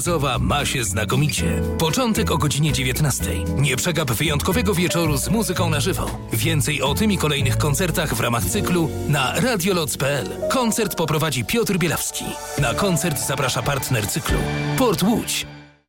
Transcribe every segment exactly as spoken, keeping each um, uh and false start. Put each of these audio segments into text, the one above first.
Zowa ma się znakomicie. Początek o godzinie dziewiętnastej. Nie przegap wyjątkowego wieczoru z muzyką na żywo. Więcej o tym i kolejnych koncertach w ramach cyklu na radioloc kropka p l. Koncert poprowadzi Piotr Bielawski. Na koncert zaprasza partner cyklu Port Łódź.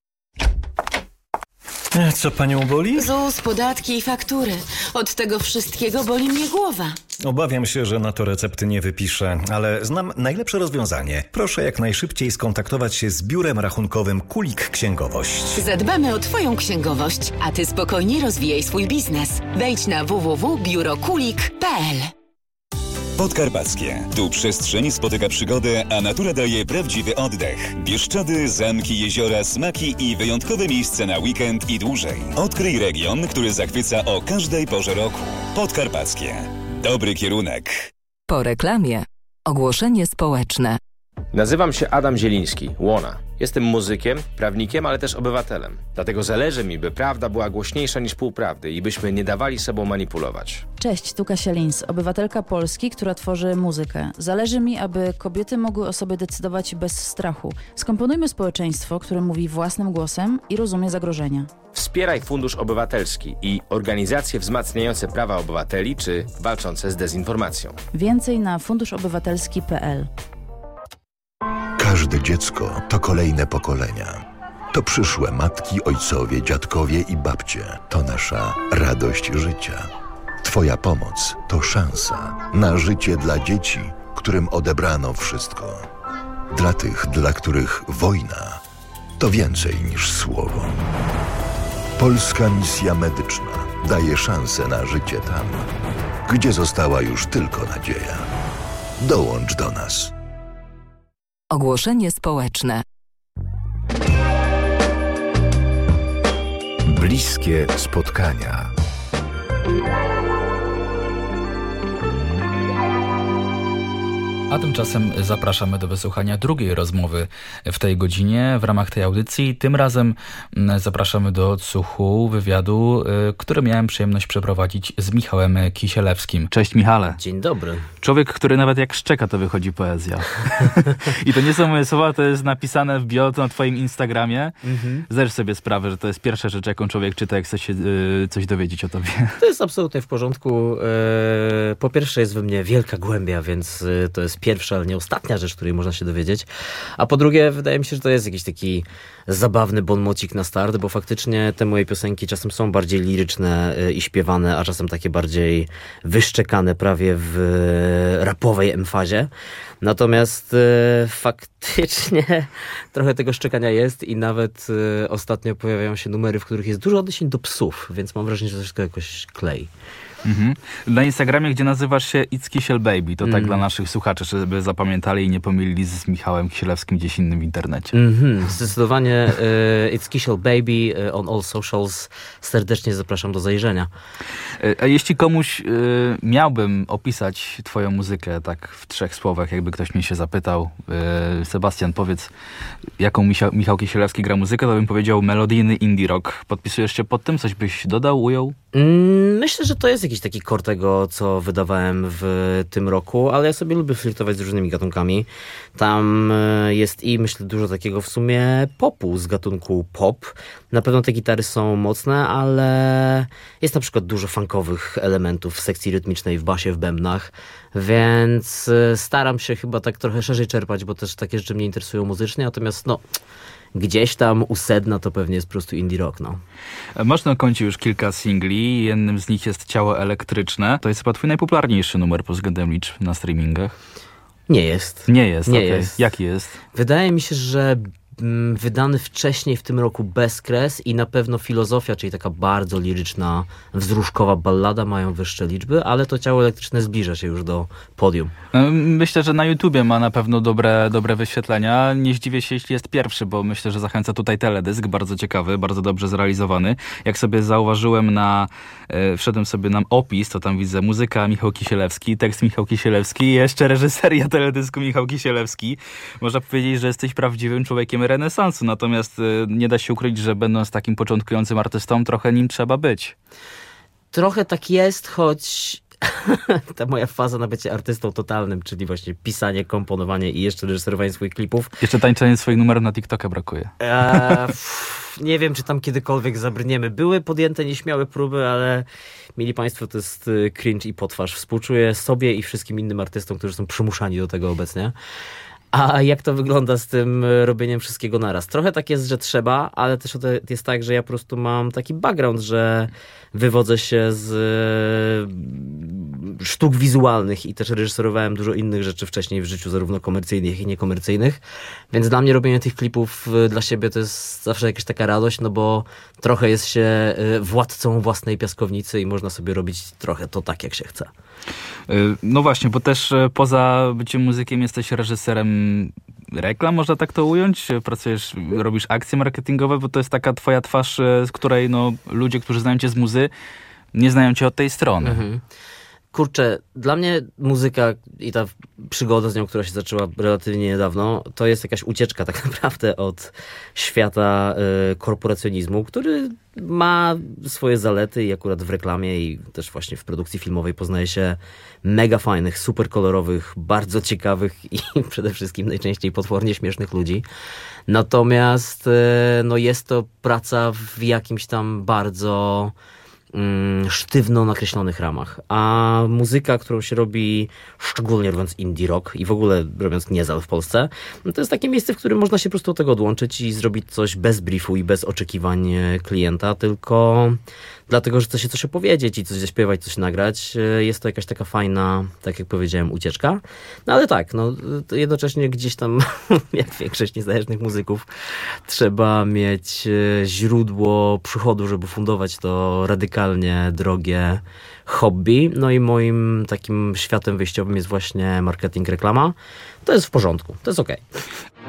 Co panią boli? ZUS, podatki i faktury. Od tego wszystkiego boli mnie głowa. Obawiam się, że na to recepty nie wypiszę, ale znam najlepsze rozwiązanie. Proszę jak najszybciej skontaktować się z biurem rachunkowym Kulik Księgowość. Zadbamy o twoją księgowość, a ty spokojnie rozwijaj swój biznes. Wejdź na w w w kropka biuro kulik kropka p l. Podkarpackie. Tu przestrzeń spotyka przygodę, a natura daje prawdziwy oddech. Bieszczady, zamki, jeziora, smaki i wyjątkowe miejsca na weekend i dłużej. Odkryj region, który zachwyca o każdej porze roku. Podkarpackie. Dobry kierunek. Po reklamie. Ogłoszenie społeczne. Nazywam się Adam Zieliński, Łona. Jestem muzykiem, prawnikiem, ale też obywatelem. Dlatego zależy mi, by prawda była głośniejsza niż półprawdy i byśmy nie dawali sobą manipulować. Cześć, tu Kasia Lins, obywatelka Polski, która tworzy muzykę. Zależy mi, aby kobiety mogły o sobie decydować bez strachu. Skomponujmy społeczeństwo, które mówi własnym głosem i rozumie zagrożenia. Wspieraj Fundusz Obywatelski i organizacje wzmacniające prawa obywateli czy walczące z dezinformacją. Więcej na fundusz obywatelski kropka p l. Każde dziecko to kolejne pokolenia. To przyszłe matki, ojcowie, dziadkowie i babcie. To nasza radość życia. Twoja pomoc to szansa na życie dla dzieci, którym odebrano wszystko. Dla tych, dla których wojna to więcej niż słowo. Polska Misja Medyczna daje szansę na życie tam, gdzie została już tylko nadzieja. Dołącz do nas. Ogłoszenie społeczne. Bliskie spotkania. A tymczasem zapraszamy do wysłuchania drugiej rozmowy w tej godzinie w ramach tej audycji. Tym razem zapraszamy do odsłuchu wywiadu, który miałem przyjemność przeprowadzić z Michałem Kisielewskim. Cześć Michale. Dzień dobry. Człowiek, który nawet jak szczeka, to wychodzi poezja. I to nie są moje słowa, to jest napisane w bio na twoim Instagramie. Mhm. Zdajesz sobie sprawę, że to jest pierwsza rzecz, jaką człowiek czyta, jak chce się y, coś dowiedzieć o tobie. To jest absolutnie w porządku. E, po pierwsze jest we mnie wielka głębia, więc y, to jest pierwsza, ale nie ostatnia rzecz, której można się dowiedzieć. A po drugie, wydaje mi się, że to jest jakiś taki zabawny bonmocik na start, bo faktycznie te moje piosenki czasem są bardziej liryczne i śpiewane, a czasem takie bardziej wyszczekane prawie w rapowej emfazie. Natomiast e, faktycznie trochę tego szczekania jest i nawet e, ostatnio pojawiają się numery, w których jest dużo odniesień do psów, więc mam wrażenie, że to wszystko jakoś klei. Mhm. Na Instagramie, gdzie nazywasz się It's Kisiel Baby, to mm. tak dla naszych słuchaczy, żeby zapamiętali i nie pomylili z Michałem Kisielewskim gdzieś innym w internecie. Mm-hmm. Zdecydowanie uh, It's Kisiel Baby uh, on all socials. Serdecznie zapraszam do zajrzenia. A jeśli komuś y, miałbym opisać twoją muzykę tak w trzech słowach, jakby ktoś mnie się zapytał, y, Sebastian, powiedz, jaką Michał, Michał Kisielewski gra muzykę, to bym powiedział melodyjny indie rock. Podpisujesz się pod tym? Coś byś dodał, ujął? Mm, myślę, że to jest jakiś taki core tego, co wydawałem w tym roku, ale ja sobie lubię flirtować z różnymi gatunkami. Tam jest i myślę dużo takiego w sumie popu z gatunku pop. Na pewno te gitary są mocne, ale jest na przykład dużo funkowych elementów w sekcji rytmicznej, w basie, w bębnach, więc staram się chyba tak trochę szerzej czerpać, bo też takie rzeczy mnie interesują muzycznie, natomiast no... gdzieś tam u sedna to pewnie jest po prostu indie rock, no. Masz na koncie już kilka singli, jednym z nich jest Ciało Elektryczne. To jest chyba twój najpopularniejszy numer pod względem liczb na streamingach. Nie jest. Nie jest, Nie okay. jest. Jaki jest? Wydaje mi się, że mm, wydany wcześniej w tym roku Bezkres i na pewno Filozofia, czyli taka bardzo liryczna, wzruszkowa ballada mają wyższe liczby, ale to Ciało Elektryczne zbliża się już do podium. Myślę, że na YouTubie ma na pewno dobre, dobre wyświetlenia. Nie zdziwię się, jeśli jest pierwszy, bo myślę, że zachęca tutaj teledysk, bardzo ciekawy, bardzo dobrze zrealizowany. Jak sobie zauważyłem na, e, wszedłem sobie na opis, to tam widzę muzyka Michał Kisielewski, tekst Michał Kisielewski i jeszcze reżyseria teledysku Michał Kisielewski. Można powiedzieć, że jesteś prawdziwym człowiekiem renesansu, natomiast e, nie da się ukryć, że będąc takim początkującym artystą, trochę nim trzeba być. Trochę tak jest, choć ta moja faza na bycie artystą totalnym, czyli właśnie pisanie, komponowanie i jeszcze reżyserowanie swoich klipów. Jeszcze tańczenie swoich numerów na TikToka brakuje. Eee, pff, nie wiem, czy tam kiedykolwiek zabrniemy. Były podjęte nieśmiałe próby, ale mieli państwo, to jest cringe i potwarz. Współczuję sobie i wszystkim innym artystom, którzy są przymuszani do tego obecnie. A jak to wygląda z tym robieniem wszystkiego naraz? Trochę tak jest, że trzeba, ale też jest tak, że ja po prostu mam taki background, że wywodzę się z sztuk wizualnych i też reżyserowałem dużo innych rzeczy wcześniej w życiu, zarówno komercyjnych, jak i niekomercyjnych. Więc dla mnie robienie tych klipów dla siebie to jest zawsze jakaś taka radość, no bo trochę jest się władcą własnej piaskownicy i można sobie robić trochę to tak, jak się chce. No właśnie, bo też poza byciem muzykiem jesteś reżyserem reklam, można tak to ująć? Pracujesz, robisz akcje marketingowe, bo to jest taka twoja twarz, z której no, ludzie, którzy znają cię z muzy, nie znają cię od tej strony. Mhm. Kurczę, dla mnie muzyka i ta przygoda z nią, która się zaczęła relatywnie niedawno, to jest jakaś ucieczka tak naprawdę od świata y, korporacjonizmu, który ma swoje zalety i akurat w reklamie i też właśnie w produkcji filmowej poznaje się mega fajnych, super kolorowych, bardzo ciekawych i przede wszystkim najczęściej potwornie śmiesznych ludzi. Natomiast y, no jest to praca w jakimś tam bardzo sztywno nakreślonych ramach. A muzyka, którą się robi, szczególnie robiąc indie rock i w ogóle robiąc niezal w Polsce, no to jest takie miejsce, w którym można się po prostu od tego odłączyć i zrobić coś bez briefu i bez oczekiwań klienta, tylko dlatego, że chce się coś opowiedzieć i coś zaśpiewać, coś nagrać. Jest to jakaś taka fajna, tak jak powiedziałem, ucieczka. No ale tak, no jednocześnie gdzieś tam, jak większość niezależnych muzyków, trzeba mieć źródło przychodu, żeby fundować to radykalnie drogie hobby. No i moim takim światem wyjściowym jest właśnie marketing, reklama. To jest w porządku, to jest okej.